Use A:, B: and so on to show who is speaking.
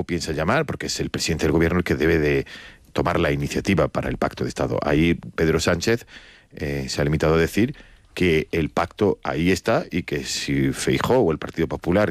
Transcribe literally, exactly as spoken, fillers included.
A: o piensa llamar, porque es el presidente del gobierno el que debe de tomar la iniciativa para el pacto de Estado. Ahí Pedro Sánchez eh, se ha limitado a decir que el pacto ahí está y que si Feijóo o el Partido Popular